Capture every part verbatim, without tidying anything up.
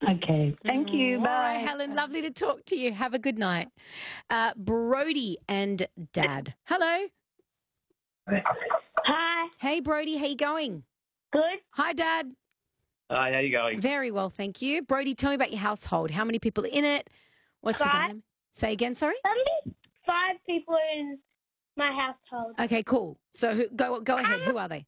Okay. Thank you. All Bye. right, Helen. Lovely to talk to you. Have a good night. Uh, Brody and Dad. Hello. Hi. Hey, Brody. How you going? Good. Hi, Dad. Hi, how you going? Very well, thank you. Brody, tell me about your household. How many people are in it? What's the Five. dynamic? Say again, sorry? Only five people in my household. Okay, cool. So who, go go ahead. Who are they?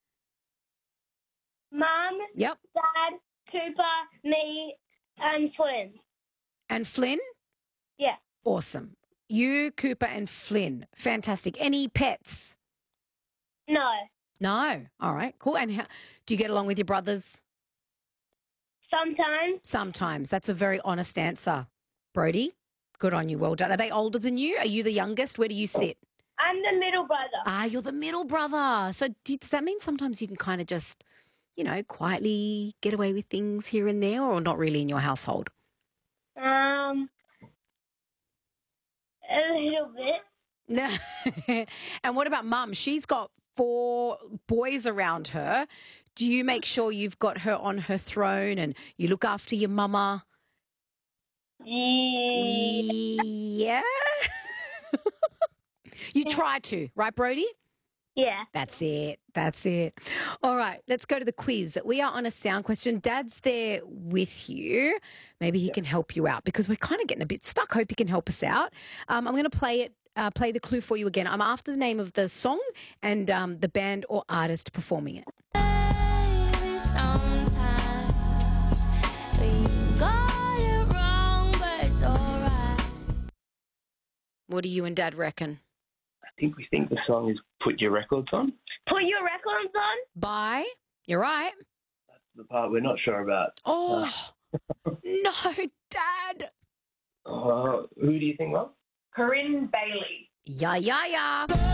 Mum, Yep. Dad, Cooper, me, and Flynn. And Flynn? Yeah. Awesome. You, Cooper, and Flynn. Fantastic. Any pets? No. No. All right, cool. And how, do you get along with your brothers? Sometimes. Sometimes. That's a very honest answer. Brody, good on you. Well done. Are they older than you? Are you the youngest? Where do you sit? I'm the middle brother. Ah, you're the middle brother. So do, does that mean sometimes you can kind of just, you know, quietly get away with things here and there, or not really in your household? Um, a little bit. And what about Mum? She's got four boys around her. Do you make sure you've got her on her throne and you look after your mama? Yeah. Yeah. You try to, right, Brody? Yeah. That's it. That's it. All right, let's go to the quiz. We are on a sound question. Dad's there with you. Maybe he can help you out because we're kind of getting a bit stuck. Hope he can help us out. Um, I'm going to play it. Uh, play the clue for you again. I'm after the name of the song and um, the band or artist performing it. Maybe sometimes you got it wrong, but it's all right. What do you and Dad reckon? I think we think the song is Put Your Records On. Put your records on. Bye. You're right. That's the part we're not sure about. Oh, no, Dad. Uh, who do you think, Mum? Corinne Bailey. Yeah, yeah, yeah.